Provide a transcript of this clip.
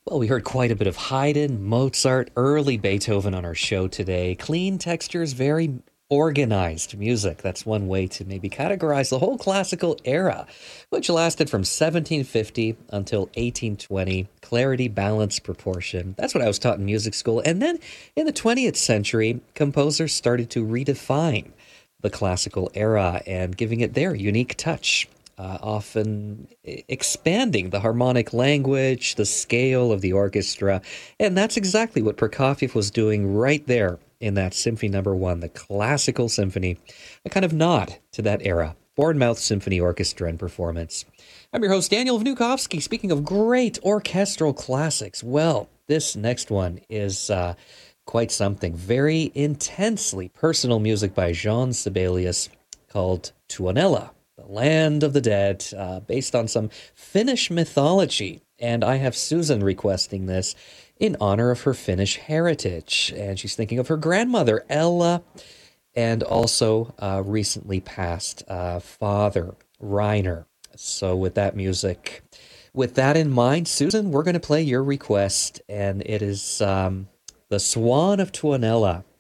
Well, we heard quite a bit of Haydn, Mozart, early Beethoven on our show today. Clean textures, very organized music. That's one way to maybe categorize the whole classical era, which lasted from 1750 until 1820. Clarity, balance, proportion. That's what I was taught in music school. And then in the 20th century, composers started to redefine the classical era and giving it their unique touch, often expanding the harmonic language, the scale of the orchestra. And that's exactly what Prokofiev was doing right there in that Symphony Number 1, the classical symphony, a kind of nod to that era. Bournemouth Symphony Orchestra and performance. I'm your host, Daniel Vnukovsky. Speaking of great orchestral classics, well, this next one is quite something. Very intensely personal music by Jean Sibelius called Tuonela, the Land of the Dead, based on some Finnish mythology. And I have Susan requesting this in honor of her Finnish heritage. And she's thinking of her grandmother, Ella, and also recently passed father, Reiner. So with that music, with that in mind, Susan, we're going to play your request. And it is The Swan of Tuonela